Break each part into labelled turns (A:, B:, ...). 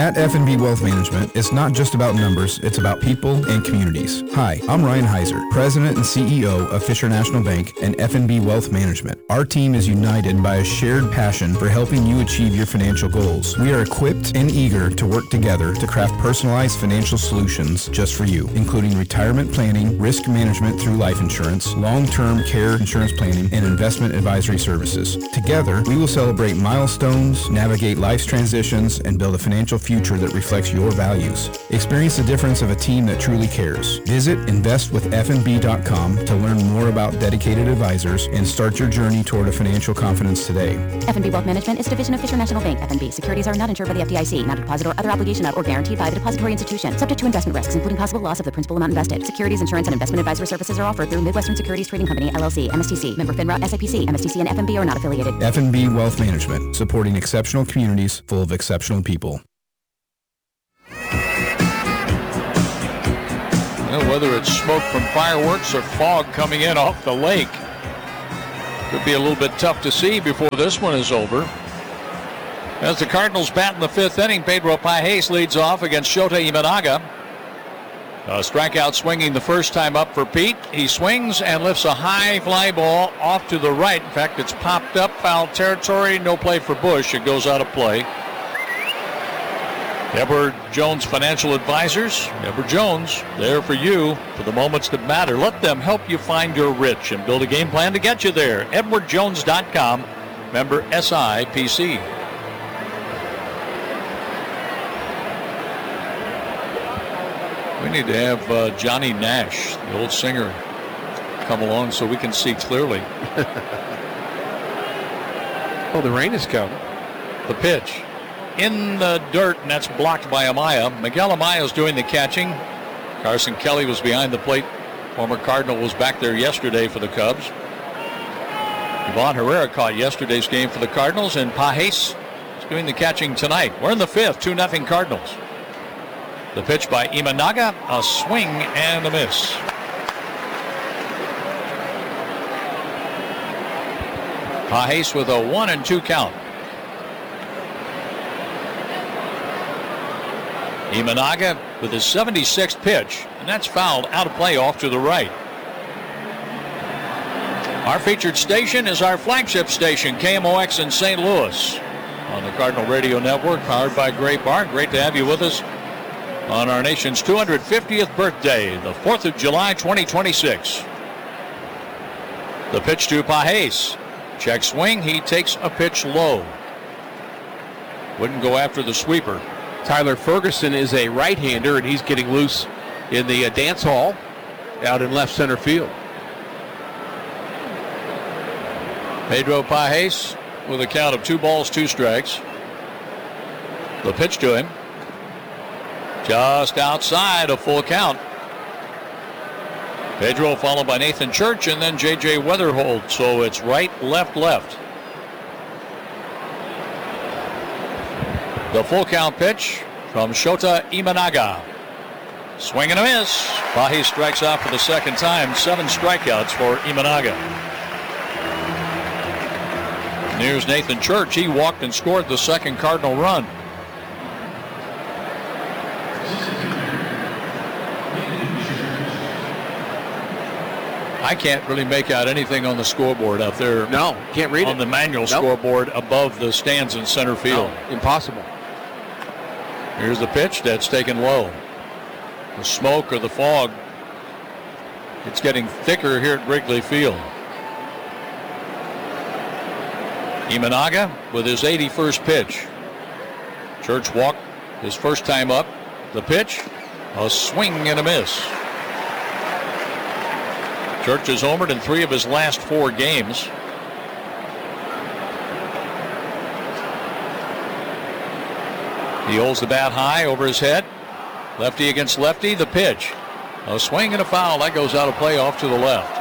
A: At F&B Wealth Management, it's not just about numbers, it's about people and communities. Hi, I'm Ryan Heiser, President and CEO of Fisher National Bank and F&B Wealth Management. Our team is united by a shared passion for helping you achieve your financial goals. We are equipped and eager to work together to craft personalized financial solutions just for you, including retirement planning, risk management through life insurance, long-term care insurance planning, and investment advisory services. Together, we will celebrate milestones, navigate life's transitions, and build a financial future that reflects your values. Experience the difference of a team that truly cares. Visit investwithfnb.com to learn more about dedicated advisors and start your journey toward a financial confidence today.
B: F&B Wealth Management is a division of Fisher National Bank. F&B securities are not insured by the FDIC, not a deposit or other obligation of or guaranteed by the depository institution, subject to investment risks, including possible loss of the principal amount invested. Securities, insurance, and investment advisory services are offered through Midwestern Securities Trading Company, LLC, MSTC, member FINRA, SIPC. MSTC and F&B are not affiliated.
A: F&B Wealth Management, supporting exceptional communities full of exceptional people.
C: Whether it's smoke from fireworks or fog coming in off the lake, could be a little bit tough to see before this one is over. As the Cardinals bat in the fifth inning, Pedro Pages leads off against Shota Imanaga. A strikeout swinging the first time up for Pete. He swings and lifts a high fly ball off to the right. In fact, it's popped up, foul territory, no play for Bush. It goes out of play. Edward Jones Financial Advisors. Edward Jones, there for you for the moments that matter. Let them help you find your rich and build a game plan to get you there. EdwardJones.com, member SIPC. We need to have Johnny Nash, the old singer, come along so we can see clearly.
D: Oh, the rain is coming.
C: The pitch. In the dirt, and that's blocked by Amaya. Miguel Amaya is doing the catching. Carson Kelly was behind the plate. Former Cardinal was back there yesterday for the Cubs. Ivan Herrera caught yesterday's game for the Cardinals, and Pages is doing the catching tonight. We're in the fifth, 2-0 Cardinals. The pitch by Imanaga, a swing and a miss. Pages with a 1-2 count. Imanaga with his 76th pitch, and that's fouled out of play off to the right. Our featured station is our flagship station, KMOX in St. Louis, on the Cardinal Radio Network, powered by Gray Bar. Great to have you with us on our nation's 250th birthday, the 4th of July, 2026. The pitch to Pages. Check swing. He takes a pitch low. Wouldn't go after the sweeper.
D: Tyler Ferguson is a right-hander, and he's getting loose in the dance hall out in left center field.
C: Pedro Pages with a count of 2 balls, 2 strikes. The pitch to him. Just outside, a full count. Pedro followed by Nathan Church and then J.J. Weatherholt. So it's right, left, left. The full count pitch from Shota Imanaga. Swing and a miss. Pages strikes out for the second time. 7 strikeouts for Imanaga. And here's Nathan Church. He walked and scored the second Cardinal run. I can't really make out anything on the scoreboard out there.
D: No, can't read it.
C: On the manual scoreboard above the stands in center field.
D: No, impossible.
C: Here's the pitch that's taken low. The smoke or the fog, it's getting thicker here at Wrigley Field. Imanaga with his 81st pitch. Church walked his first time up. The pitch, a swing and a miss. Church has homered in 3 of his last 4 games. He holds the bat high over his head. Lefty against lefty. The pitch. A swing and a foul. That goes out of play off to the left.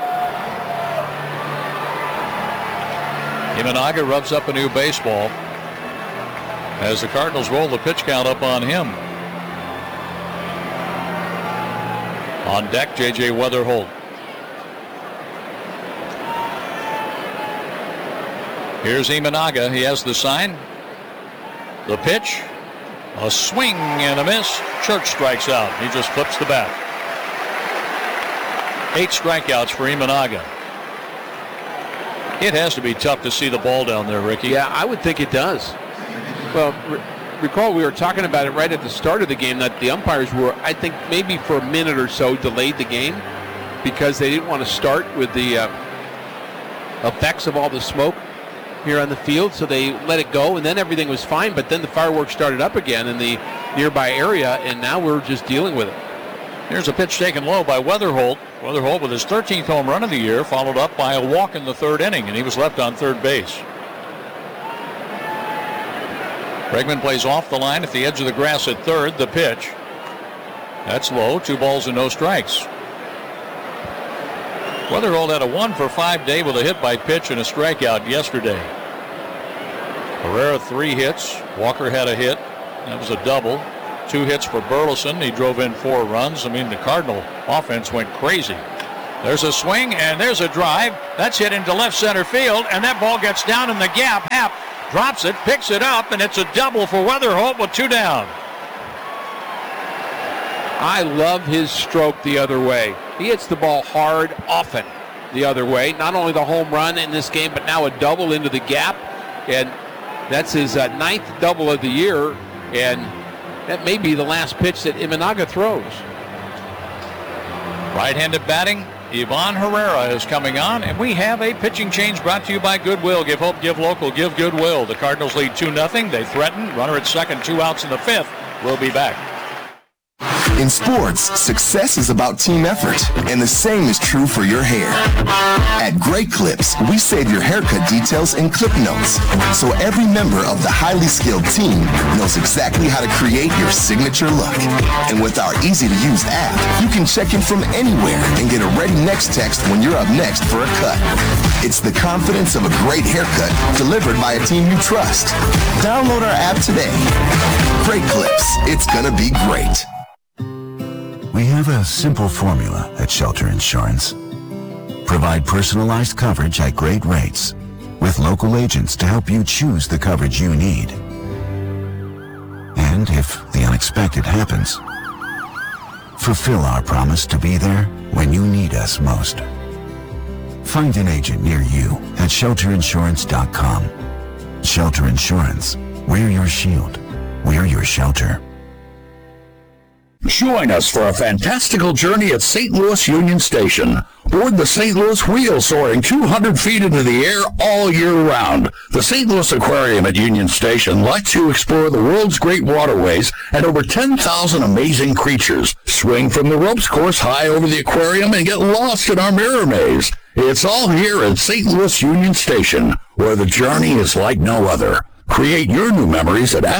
C: Imanaga rubs up a new baseball as the Cardinals roll the pitch count up on him. On deck, J.J. Weatherholt. Here's Imanaga. He has the sign. The pitch. A swing and a miss. Church strikes out. He just flips the bat. 8 strikeouts for Imanaga. It has to be tough to see the ball down there, Ricky.
D: Yeah, I would think it does. Well, recall we were talking about it right at the start of the game that the umpires were, I think, maybe for a minute or so delayed the game because they didn't want to start with the effects of all the smoke here on the field, so they let it go, and then everything was fine, but then the fireworks started up again in the nearby area, and now we're just dealing with it.
C: Here's a pitch taken low by Weatherholt. Weatherholt with his 13th home run of the year, followed up by a walk in the 3rd inning, and he was left on 3rd base. Bregman plays off the line at the edge of the grass at 3rd. The pitch. That's low. 2 balls and no strikes. Weatherholt had a 1-for-5 day with a hit by pitch and a strikeout yesterday. Herrera 3 hits. Walker had a hit. That was a double. 2 hits for Burleson. He drove in 4 runs. I mean, the Cardinal offense went crazy. There's a swing and there's a drive. That's hit into left center field, and that ball gets down in the gap. Happ drops it, picks it up, and it's a double for Weatherholt with 2 down.
D: I love his stroke the other way. He hits the ball hard, often the other way. Not only the home run in this game, but now a double into the gap. And that's his 9th double of the year. And that may be the last pitch that Imanaga throws.
C: Right-handed batting, Ivan Herrera is coming on, and we have a pitching change brought to you by Goodwill. Give hope, give local, give Goodwill. The Cardinals lead 2-0. They threaten. Runner at second, 2 outs in the 5th. We'll be back.
E: In sports, success is about team effort, and the same is true for your hair. At Great Clips, we save your haircut details in clip notes, so every member of the highly skilled team knows exactly how to create your signature look. And with our easy-to-use app, you can check in from anywhere and get a ready next text when you're up next for a cut. It's the confidence of a great haircut delivered by a team you trust. Download our app today. Great Clips, it's gonna be great.
F: We have a simple formula at Shelter Insurance. Provide personalized coverage at great rates with local agents to help you choose the coverage you need. And if the unexpected happens, fulfill our promise to be there when you need us most. Find an agent near you at shelterinsurance.com. Shelter Insurance. We're your shield. We're your shelter.
G: Join us for a fantastical journey at St. Louis Union Station. Board the St. Louis Wheel soaring 200 feet into the air all year round. The St. Louis Aquarium at Union Station lets you explore the world's great waterways and over 10,000 amazing creatures. Swing from the ropes course high over the aquarium and get lost in our mirror maze. It's all here at St. Louis Union Station, where the journey is like no other. Create your new memories at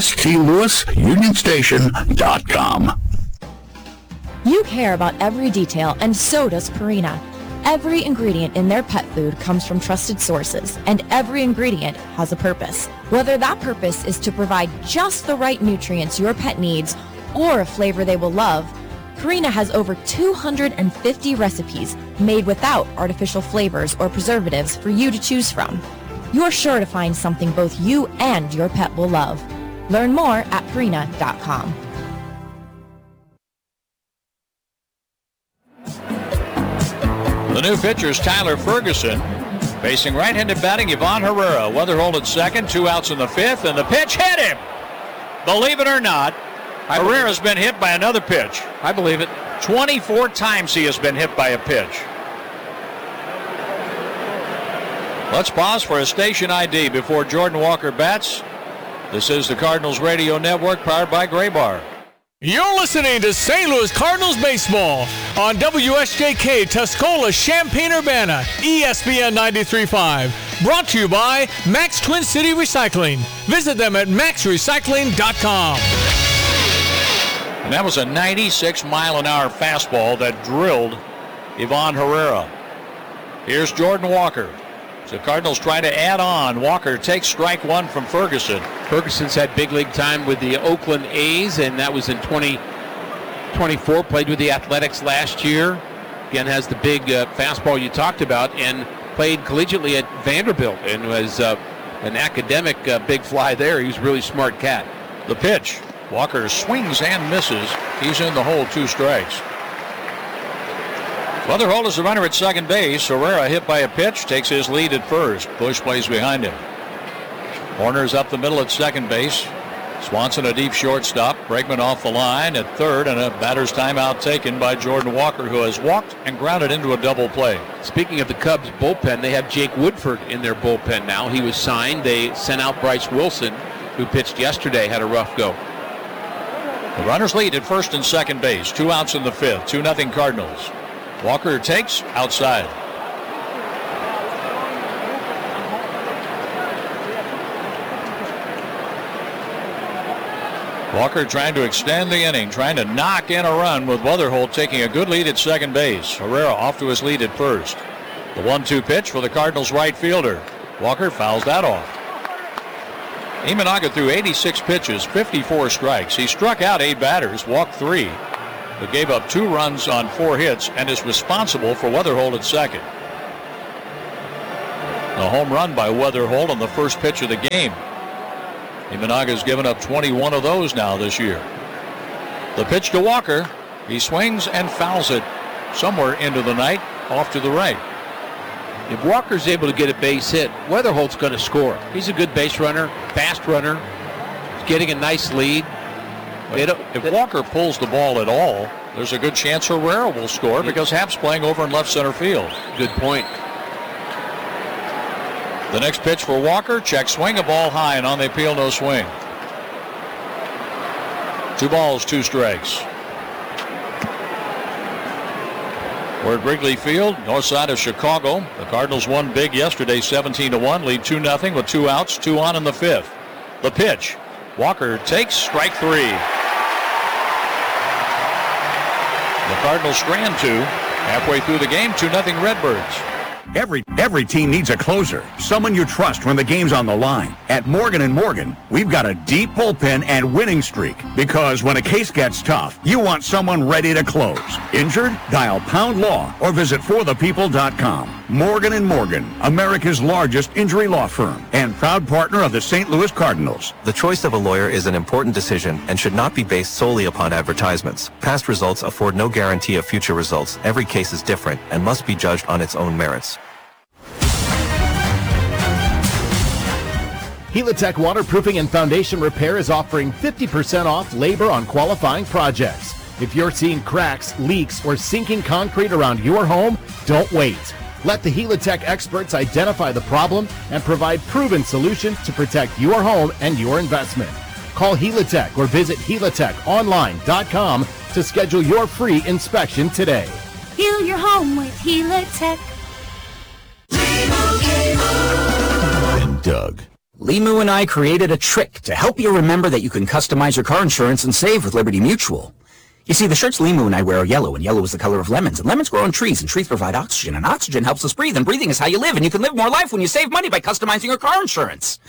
G: stlouisunionstation.com.
H: You care about every detail, and so does Purina. Every ingredient in their pet food comes from trusted sources, and every ingredient has a purpose. Whether that purpose is to provide just the right nutrients your pet needs or a flavor they will love, Purina has over 250 recipes made without artificial flavors or preservatives for you to choose from. You're sure to find something both you and your pet will love. Learn more at Purina.com.
C: The new pitcher is Tyler Ferguson, facing right-handed batting Ivan Herrera. Weatherholt at second, 2 outs in the 5th, and the pitch hit him. Believe it or not, Herrera's been hit by another pitch.
D: I believe it.
C: 24 times he has been hit by a pitch. Let's pause for a station ID before Jordan Walker bats. This is the Cardinals Radio Network, powered by Gray Bar.
I: You're listening to St. Louis Cardinals Baseball on WSJK Tuscola, Champaign-Urbana, ESPN 93.5. Brought to you by Max Twin City Recycling. Visit them at maxrecycling.com.
C: And that was a 96-mile-an-hour fastball that drilled Ivan Herrera. Here's Jordan Walker. So Cardinals try to add on. Walker takes strike 1 from Ferguson.
D: Ferguson's had big league time with the Oakland A's, and that was in 2024. Played with the Athletics last year. Again, has the big fastball you talked about, and played collegiately at Vanderbilt and was an academic big fly there. He was a really smart cat.
C: The pitch. Walker swings and misses. He's in the hole, 2 strikes. Wetherholt is the runner at second base. Herrera hit by a pitch, takes his lead at first. Bush plays behind him. Horner's up the middle at second base. Swanson a deep shortstop. Bregman off the line at third, and a batter's timeout taken by Jordan Walker, who has walked and grounded into a double play.
D: Speaking of the Cubs bullpen, they have Jake Woodford in their bullpen now. He was signed. They sent out Bryce Wilson, who pitched yesterday, had a rough go.
C: The runners lead at first and second base. 2 outs in the 5th. 2-0 Cardinals. Walker takes outside. Walker trying to extend the inning, trying to knock in a run with Wetherholt taking a good lead at second base. Herrera off to his lead at first. The 1-2 pitch for the Cardinals right fielder. Walker fouls that off. Imanaga threw 86 pitches, 54 strikes. He struck out 8 batters, walked 3, but gave up 2 runs on 4 hits and is responsible for Wetherholt at second. A home run by Wetherholt on the first pitch of the game. Imanaga's given up 21 of those now this year. The pitch to Walker. He swings and fouls it somewhere into the night, off to the right.
D: If Walker's able to get a base hit, Wetherholt's going to score. He's a good base runner, fast runner. He's getting a nice lead.
C: If Walker pulls the ball at all, there's a good chance Herrera will score because Happ's playing over in left center field.
D: Good point.
C: The next pitch for Walker, check swing, a ball high, and on the appeal, no swing. 2 balls, 2 strikes. We're at Wrigley Field, north side of Chicago. The Cardinals won big yesterday, 17-1, lead 2-0 with 2 outs, 2 on in the 5th. The pitch, Walker takes strike 3. The Cardinals strand 2. Halfway through the game, 2-0 Redbirds.
G: Every team needs a closer, someone you trust when the game's on the line. At Morgan & Morgan, we've got a deep bullpen and winning streak because when a case gets tough, you want someone ready to close. Injured? Dial Pound Law or visit forthepeople.com. Morgan & Morgan, America's largest injury law firm and proud partner of the St. Louis Cardinals.
J: The choice of a lawyer is an important decision and should not be based solely upon advertisements. Past results afford no guarantee of future results. Every case is different and must be judged on its own merits.
K: Helitech Waterproofing and Foundation Repair is offering 50% off labor on qualifying projects. If you're seeing cracks, leaks, or sinking concrete around your home, don't wait. Let the Helitech experts identify the problem and provide proven solutions to protect your home and your investment. Call Helitech or visit helitechonline.com to schedule your free inspection today.
L: Heal your home with Helitech.
F: And Doug.
M: Limu and I created a trick to help you remember that you can customize your car insurance and save with Liberty Mutual. You see, the shirts Limu and I wear are yellow, and yellow is the color of lemons, and lemons grow on trees, and trees provide oxygen, and oxygen helps us breathe, and breathing is how you live, and you can live more life when you save money by customizing your car insurance.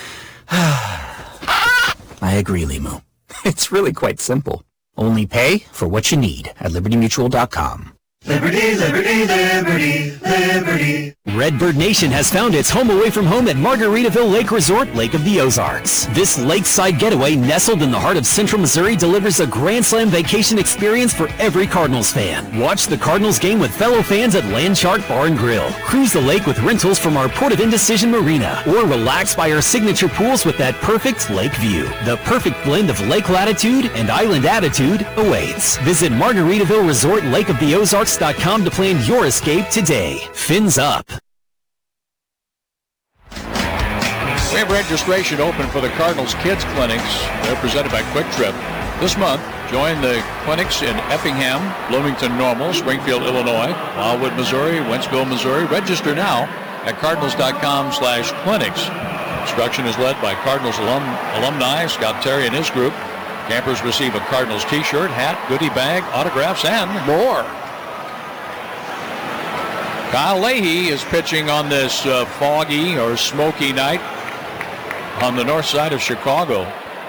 M: I agree, Limu. It's really quite simple. Only pay for what you need at libertymutual.com.
N: Liberty, liberty, liberty, liberty.
O: Redbird Nation has found its home away from home at Margaritaville Lake Resort, Lake of the Ozarks. This lakeside getaway, nestled in the heart of central Missouri, delivers a Grand Slam vacation experience for every Cardinals fan. Watch the Cardinals game with fellow fans at Landchart Bar and Grill. Cruise the lake with rentals from our Port of Indecision Marina, or relax by our signature pools with that perfect lake view. The perfect blend of lake latitude and island attitude awaits. Visit Margaritaville Resort, Lake of the Ozarks.com to plan your escape today. Fins up.
C: We have registration open for the Cardinals Kids Clinics. They're presented by Quick Trip. This month, join the clinics in Effingham, Bloomington Normal, Springfield, Illinois, Wildwood, Missouri, Wentzville, Missouri. Register now at cardinals.com/clinics. Instruction is led by Cardinals alumni Scott Terry and his group. Campers receive a Cardinals t-shirt, hat, goodie bag, autographs, and more. Kyle Leahy is pitching on this foggy or smoky night on the north side of Chicago.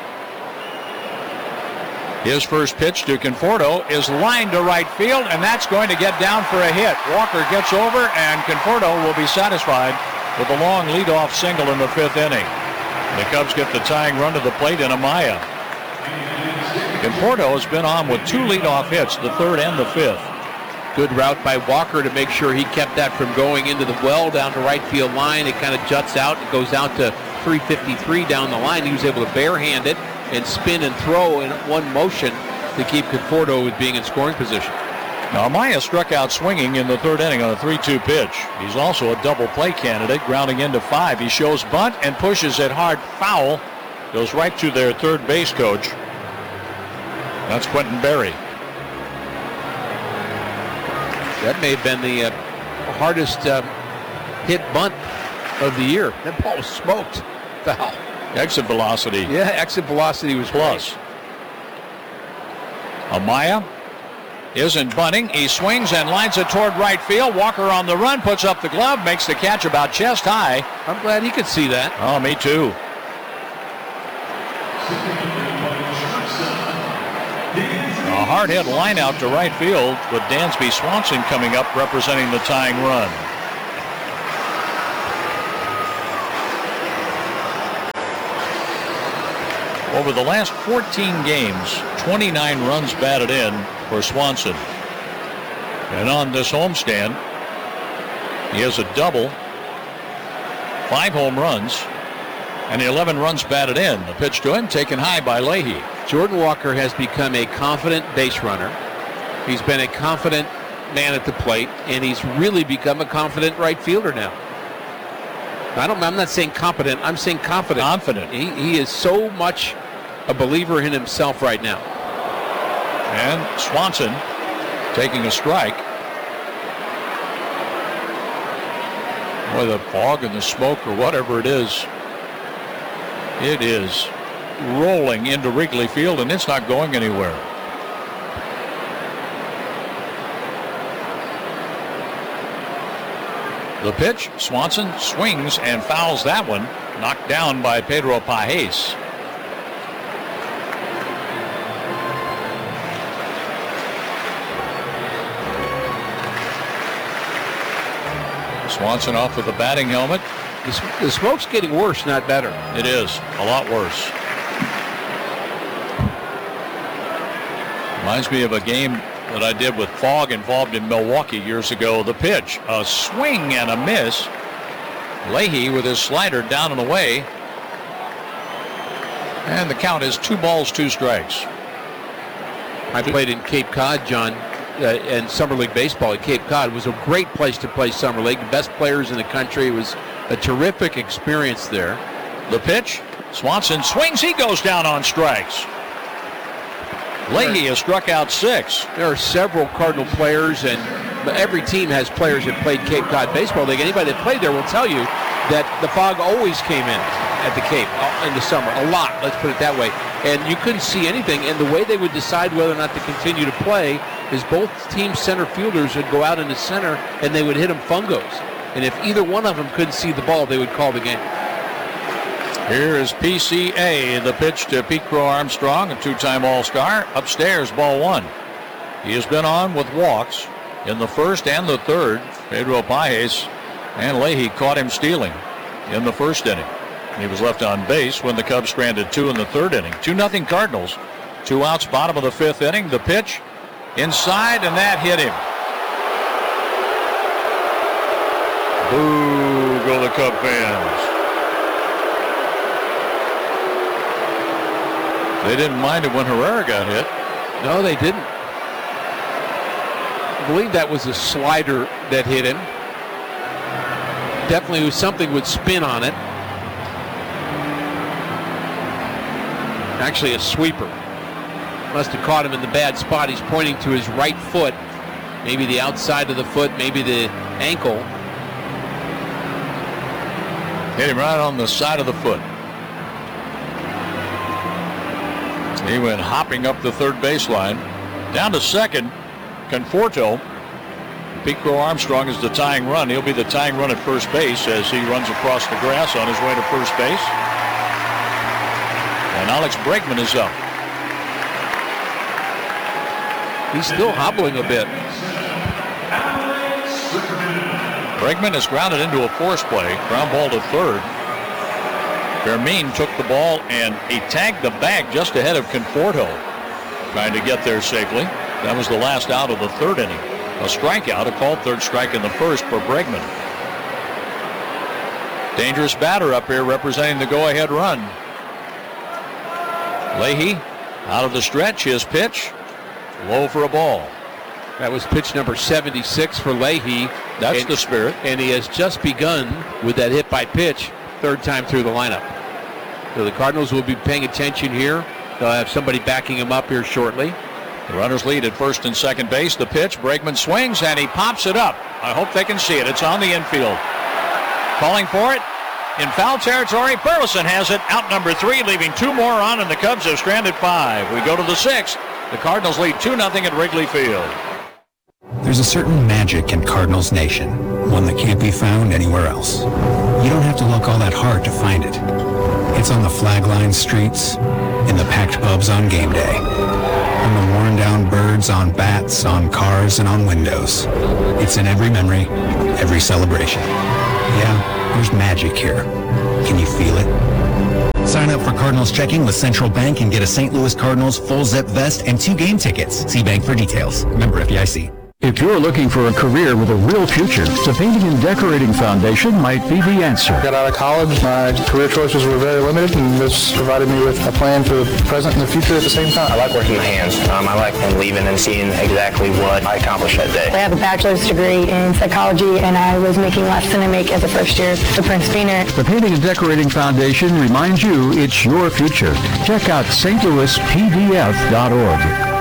C: His first pitch to Conforto is lined to right field, and that's going to get down for a hit. Walker gets over, and Conforto will be satisfied with a long leadoff single in the 5th inning. The Cubs get the tying run to the plate in Amaya. Conforto has been on with 2 leadoff hits, the third and the fifth.
D: Good route by Walker to make sure he kept that from going into the well down to right field line. It kind of juts out. It goes out to 353 down the line. He was able to barehand it and spin and throw in one motion to keep Conforto with being in scoring position.
C: Now, Amaya struck out swinging in the third inning on a 3-2 pitch. He's also a double play candidate, grounding into 5. He shows bunt and pushes it hard foul. Goes right to their third base coach. That's Quentin Berry.
D: That may have been the hardest hit bunt of the year. That ball was smoked. Foul.
C: Exit velocity.
D: Yeah, exit velocity was
C: plus. Amaya isn't bunting. He swings and lines it toward right field. Walker on the run, puts up the glove, makes the catch about chest high.
D: I'm glad he could see that.
C: Oh, me too. A hard hit line out to right field with Dansby Swanson coming up representing the tying run. Over the last 14 games, 29 runs batted in for Swanson. And on this homestand, he has a double, 5 home runs, and 11 runs batted in. The pitch to him taken high by Leahy.
D: Jordan Walker has become a confident base runner. He's been a confident man at the plate, and he's really become a confident right fielder now. I'm not saying competent. I'm saying confident.
C: Confident.
D: He is so much a believer in himself right now.
C: And Swanson taking a strike. Boy, the fog and the smoke or whatever it is rolling into Wrigley Field, and it's not going anywhere. The pitch, Swanson swings and fouls that one, knocked down by Pedro Pajes. Swanson off with the batting helmet.
D: The smoke's getting worse, not better.
C: It is, a lot worse. Reminds me of a game that I did with fog involved in Milwaukee years ago. The pitch, a swing and a miss. Leahy with his slider down and away. And the count is 2 balls, 2 strikes.
D: I played in Cape Cod, John, and Summer League baseball at Cape Cod. It was a great place to play Summer League. The best players in the country. It was a terrific experience there.
C: The pitch, Swanson swings. He goes down on strikes. Leahy has struck out 6.
D: There are several Cardinal players, and every team has players that played Cape Cod Baseball League. Anybody that played there will tell you that the fog always came in at the Cape in the summer. A lot, let's put it that way. And you couldn't see anything. And the way they would decide whether or not to continue to play is both team center fielders would go out in the center and they would hit them fungos. And if either one of them couldn't see the ball, they would call the game.
C: Here is PCA, the pitch to Pete Crow Armstrong, a 2-time All-Star. Upstairs, ball 1. He has been on with walks in the first and the third. Pedro Pajes and Leahy caught him stealing in the first inning. He was left on base when the Cubs stranded 2 in the third inning. 2-0 Cardinals. 2 outs, bottom of the 5th inning. The pitch inside, and that hit him. Boo, go the Cub fans. They didn't mind it when Herrera got hit.
D: No, they didn't. I believe that was a slider that hit him. Definitely was something with spin on it. Actually a sweeper. Must have caught him in the bad spot. He's pointing to his right foot. Maybe the outside of the foot, maybe the ankle.
C: Hit him right on the side of the foot. He went hopping up the third baseline. Down to second, Conforto. Pete Crow Armstrong is the tying run. He'll be the tying run at first base as he runs across the grass on his way to first base. And Alex Bregman is up.
D: He's still hobbling a bit.
C: Bregman is grounded into a force play. Ground ball to third. Fermin took the ball and he tagged the bag just ahead of Conforto. trying to get there safely. That was the last out of the third inning. A strikeout, a called third strike in the first for Bregman. Dangerous batter up here representing the go-ahead run. Leahy out of the stretch. His pitch low for a ball.
D: That was pitch number 76 for Leahy.
C: That's the spirit.
D: And he has just begun with that hit by pitch, third time through the lineup. So the Cardinals will be paying attention here. They'll have somebody backing him up here shortly.
C: The runners lead at first and second base. The pitch, Bregman swings and he pops it up. I hope they can see it. It's on the infield. Calling for it in foul territory. Burleson has it. Out number 3, leaving 2 more on, and the Cubs have stranded 5. We go to the 6th. The Cardinals lead 2-0 at Wrigley Field.
P: There's a certain magic in Cardinals Nation, one that can't be found anywhere else. You don't have to look all that hard to find it. It's on the flag-lined streets, in the packed pubs on game day, on the worn-down birds on bats, on cars, and on windows. It's in every memory, every celebration. Yeah, there's magic here. Can you feel it? Sign up for Cardinals checking with Central Bank and get a St. Louis Cardinals full zip vest and 2 game tickets. See Bank for details. Member FDIC.
G: If you're looking for a career with a real future, the Painting and Decorating Foundation might be the answer.
Q: Got out of college, my career choices were very limited, and this provided me with a plan for the present and the future at the same time.
R: I like working my hands. I like leaving and seeing exactly what I accomplished that day.
S: I have a bachelor's degree in psychology, and I was making less than I make as a first year at Prince Beaner.
G: The Painting and Decorating Foundation reminds you it's your future. Check out stlouispdf.org.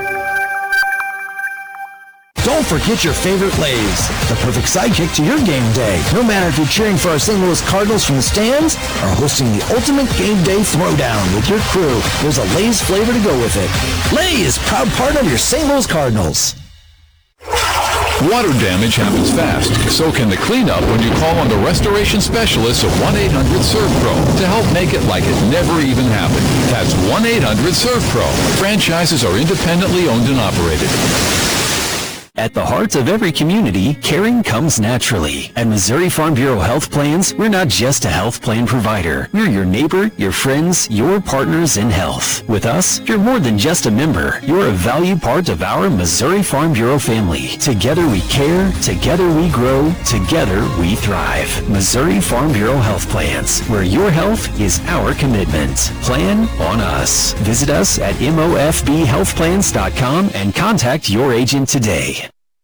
T: Don't forget your favorite Lay's, the perfect sidekick to your game day. No matter if you're cheering for our St. Louis Cardinals from the stands or hosting the ultimate game day throwdown with your crew, there's a Lay's flavor to go with it. Lay's, proud partner of your St. Louis Cardinals.
U: Water damage happens fast. So can the cleanup when you call on the restoration specialists of 1-800-SERVPRO to help make it like it never even happened. That's 1-800-SERVPRO. Franchises are independently owned and operated.
O: At the heart of every community, caring comes naturally. At Missouri Farm Bureau Health Plans, we're not just a health plan provider. We're your neighbor, your friends, your partners in health. With us, you're more than just a member. You're a valued part of our Missouri Farm Bureau family. Together we care, together we grow, together we thrive. Missouri Farm Bureau Health Plans, where your health is our commitment. Plan on us. Visit us at mofbhealthplans.com and contact your agent today.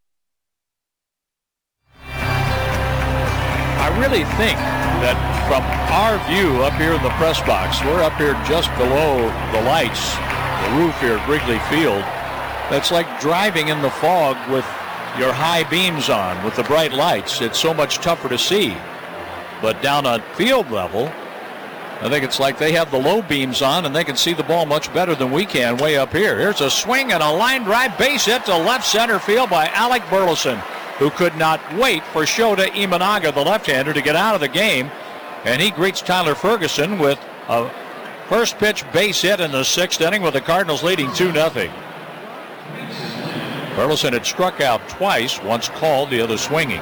C: I really think that from our view up here in the press box, we're up here just below the lights, the roof here at Wrigley Field. That's like driving in the fog with your high beams on, with the bright lights. It's so much tougher to see. But down on field level, I think it's like they have the low beams on and they can see the ball much better than we can way up here. Here's a swing and a line drive base hit to left center field by Alec Burleson, who could not wait for Shota Imanaga, the left-hander, to get out of the game. And he greets Tyler Ferguson with a first pitch base hit in the 6th inning with the Cardinals leading 2-0. Burleson had struck out twice, once called, the other swinging.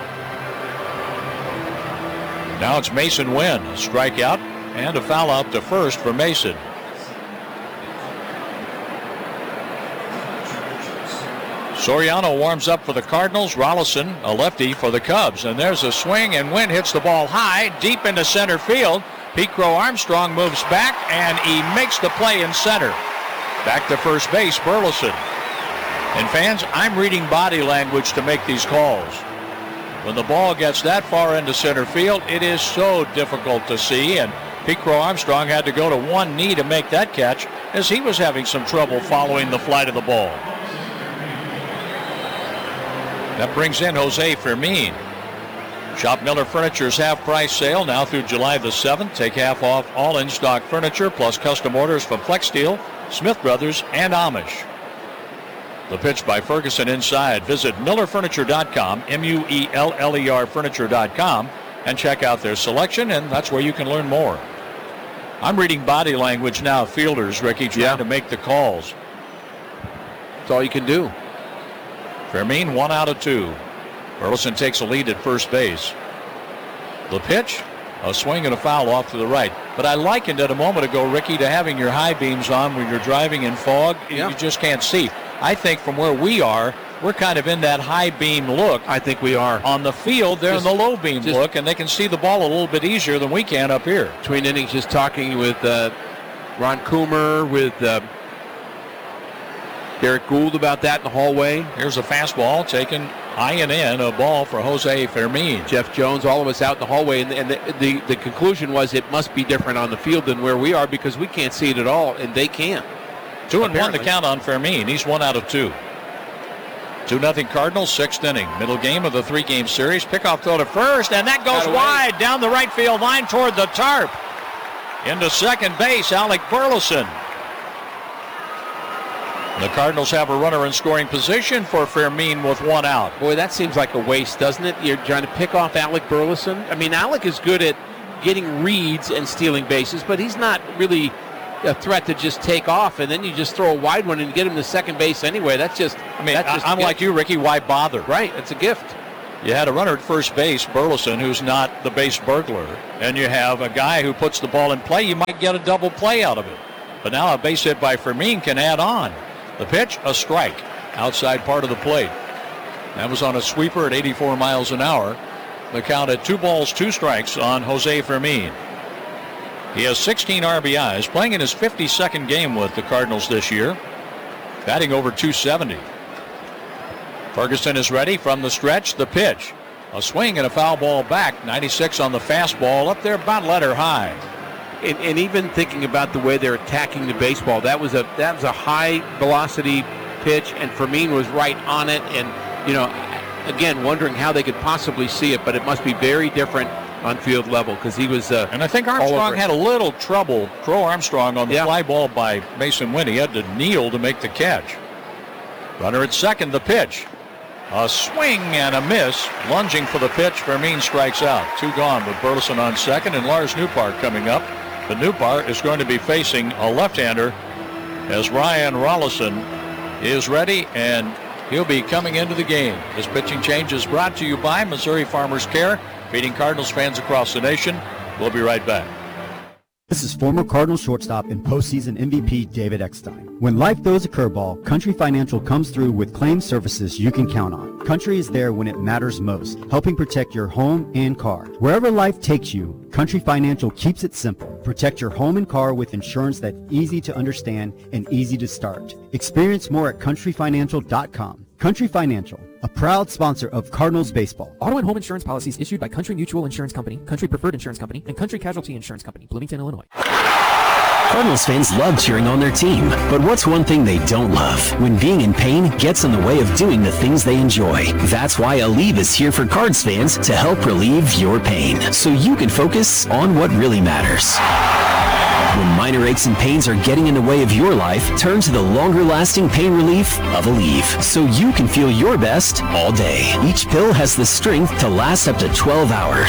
C: Now it's Mason Wynn, a strikeout and a foul out to first for Mason. Soriano warms up for the Cardinals. Rolison, a lefty, for the Cubs. And there's a swing, and Wynn hits the ball high, deep into center field. Pete Crow Armstrong moves back, and he makes the play in center. Back to first base, Burleson. And fans, I'm reading body language to make these calls. When the ball gets that far into center field, it is so difficult to see, and Pete Crow Armstrong had to go to one knee to make that catch, as he was having some trouble following the flight of the ball. That brings in Jose Fermin. Shop Miller Furniture's half-price sale now through July the 7th. Take half off all in-stock furniture plus custom orders from Flex Steel, Smith Brothers, and Amish. The pitch by Ferguson inside. Visit MillerFurniture.com, M-U-E-L-L-E-R Furniture.com, and check out their selection, and that's where you can learn more. I'm reading body language now, fielders, Ricky, trying to make the calls.
D: That's all you can do.
C: Fermin, 1 out of 2. Burleson takes a lead at first base. The pitch, A swing and a foul off to the right. But I likened it a moment ago, Ricky, to having your high beams on when you're driving in fog. You just can't see. I think from where we are, we're kind of in that high beam look.
D: I think we are.
C: On the field, they're in the low beam look, and they can see the ball a little bit easier than we can up here.
D: Between innings, just talking with Ron Coomer, with Derek Gould about that in the hallway.
C: Here's a fastball taken high and in, a ball for Jose Fermin.
D: Jeff Jones, all of us out in the hallway, and the conclusion was it must be different on the field than where we are because we can't see it at all, and they can.
C: 2-1 the count on Fermin. He's 1 out of 2. 2-0 Cardinals, 6th inning. Middle game of the 3-game series. Pickoff throw to first, and that goes wide down the right field line toward the tarp. Into second base, Alec Burleson. The Cardinals have a runner in scoring position for Fermin with 1 out.
D: Boy, that seems like a waste, doesn't it? You're trying to pick off Alec Burleson. I mean, Alec is good at getting reads and stealing bases, but he's not really a threat to just take off, and then you just throw a wide one and get him to second base anyway. That's just,
C: I'm like you, Ricky, why bother?
D: Right, it's a gift.
C: You had a runner at first base, Burleson, who's not the base burglar, and you have a guy who puts the ball in play. You might get a double play out of it. But now a base hit by Fermin can add on. The pitch, a strike, outside part of the plate. That was on a sweeper at 84 miles an hour. The count at 2 balls, 2 strikes on Jose Fermin. He has 16 RBIs, playing in his 52nd game with the Cardinals this year, batting over .270. Ferguson is ready from the stretch. The pitch, a swing and a foul ball back. 96 on the fastball, up there about letter high.
D: And even thinking about the way they're attacking the baseball, that was a high velocity pitch, and Fermin was right on it. And again, wondering how they could possibly see it, but it must be very different on field level because he was.
C: And I think Armstrong had a little trouble. Crow Armstrong on the fly ball by Mason Wynn. He had to kneel to make the catch. Runner at second. The pitch, a swing and a miss. Lunging for the pitch, Fermin strikes out. 2 gone with Burleson on second and Lars Nootbaar coming up. But Nootbaar is going to be facing a left-hander as Ryan Rollison is ready, and he'll be coming into the game. This pitching change is brought to you by Missouri Farmers Care, feeding Cardinals fans across the nation. We'll be right back.
B: This is former Cardinals shortstop and postseason MVP David Eckstein. When life throws a curveball, Country Financial comes through with claim services you can count on. Country is there when it matters most, helping protect your home and car. Wherever life takes you, Country Financial keeps it simple. Protect your home and car with insurance that's easy to understand and easy to start. Experience more at countryfinancial.com. Country Financial, a proud sponsor of Cardinals baseball.
V: Auto and home insurance policies issued by Country Mutual Insurance Company, Country Preferred Insurance Company, and Country Casualty Insurance Company, Bloomington, Illinois.
O: Cardinals fans love cheering on their team, but what's one thing they don't love? When being in pain gets in the way of doing the things they enjoy. That's why Aleve is here for Cards fans to help relieve your pain, so you can focus on what really matters. When minor aches and pains are getting in the way of your life, turn to the longer-lasting pain relief of Aleve, so you can feel your best all day. Each pill has the strength to last up to 12 hours.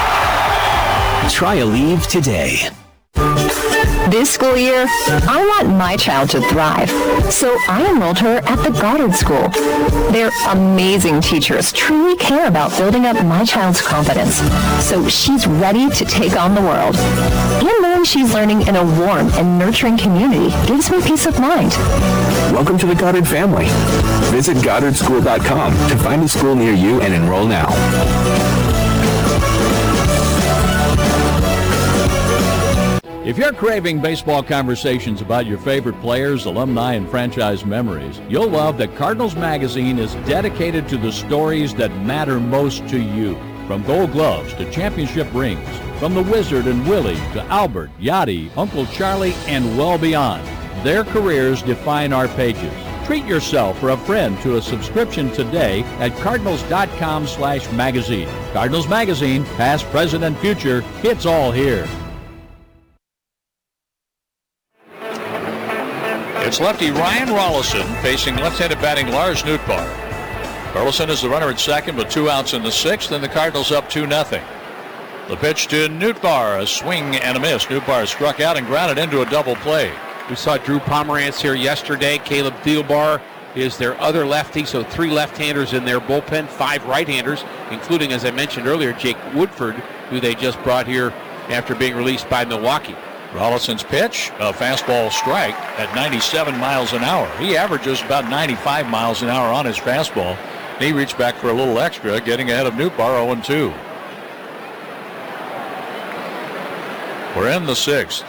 O: Try Aleve today.
W: This school year, I want my child to thrive, so I enrolled her at the Goddard School. Their amazing teachers truly care about building up my child's confidence, so she's ready to take on the world. And knowing she's learning in a warm and nurturing community gives me peace of mind.
X: Welcome to the Goddard family. Visit GoddardSchool.com to find a school near you and enroll now.
C: If you're craving baseball conversations about your favorite players, alumni, and franchise memories, you'll love that Cardinals Magazine is dedicated to the stories that matter most to you. From Gold Gloves to championship rings, from the Wizard and Willie to Albert, Yachty, Uncle Charlie, and well beyond. Their careers define our pages. Treat yourself or a friend to a subscription today at cardinals.com/magazine. Cardinals Magazine, past, present, and future, it's all here. It's lefty Ryan Rollison facing left-handed batting Lars Nootbaar. Burleson is the runner at second with 2 outs in the 6th, and the Cardinals up 2-0. The pitch to Nootbaar, a swing and a miss. Nootbaar struck out and grounded into a double play.
D: We saw Drew Pomerantz here yesterday. Caleb Thielbar is their other lefty, so 3 left-handers in their bullpen, 5 right-handers, including, as I mentioned earlier, Jake Woodford, who they just brought here after being released by Milwaukee.
C: Rollison's pitch, a fastball strike at 97 miles an hour. He averages about 95 miles an hour on his fastball. He reached back for a little extra, getting ahead of Nootbaar 0-2. We're in the 6th.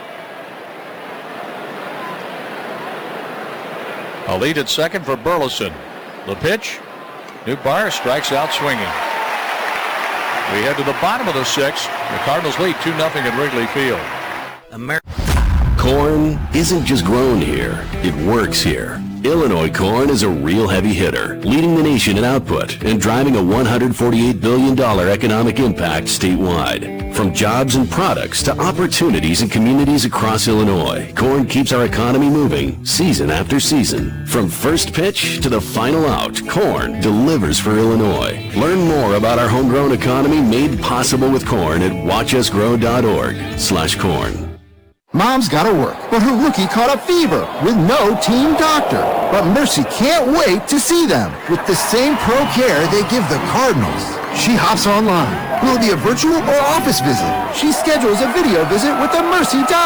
C: A lead at second for Burleson. The pitch, Nootbaar strikes out swinging. We head to the bottom of the 6th. The Cardinals lead 2-0 at Wrigley Field.
A: Corn isn't just grown here, it works here. Illinois corn is a real heavy hitter, leading the nation in output and driving a $148 billion economic impact statewide. From jobs and products to opportunities in communities across Illinois, corn keeps our economy moving season after season. From first pitch to the final out, corn delivers for Illinois. Learn more about our homegrown economy made possible with corn at watchusgrow.org/corn.
E: Mom's gotta work, but her rookie caught a fever with no team doctor. But Mercy can't wait to see them with the same pro care they give the Cardinals. She hops online. Will it be a virtual or office visit? She schedules a video visit with the Mercy doctor.